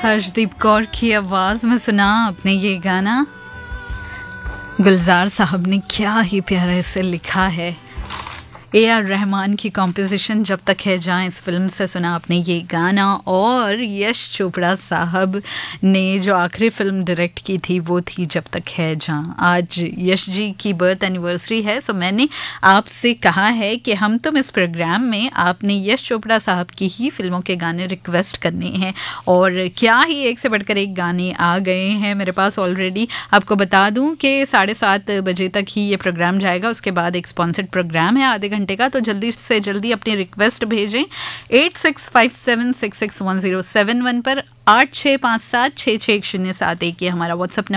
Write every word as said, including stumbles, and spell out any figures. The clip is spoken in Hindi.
हर्षदीप कौर की आवाज में सुना आपने ये गाना। गुलजार साहब ने क्या ही प्यारे से लिखा है। ए आर रहमान की कॉम्पोजिशन जब तक है जहाँ इस फिल्म से सुना आपने ये गाना। और यश चोपड़ा साहब ने जो आखिरी फिल्म डायरेक्ट की थी वो थी जब तक है जहाँ। आज यश जी की बर्थ एनिवर्सरी है, सो मैंने आपसे कहा है कि हम तुम इस प्रोग्राम में आपने यश चोपड़ा साहब की ही फिल्मों के गाने रिक्वेस्ट करने हैं। और क्या ही एक से बढ़कर एक गाने आ गए हैं मेरे पास ऑलरेडी। आपको बता दूं कि साढ़े सात बजे तक ही ये प्रोग्राम जाएगा, उसके बाद एक स्पॉन्सर्ड प्रोग्राम है आधे घंटे का, तो जल्दी से जल्दी अपनी रिक्वेस्ट भेजें eight six five seven six six one zero seven one पर। आठ छः पाँच सात छः छः एक शून्य सात एक ये हमारा व्हाट्सएप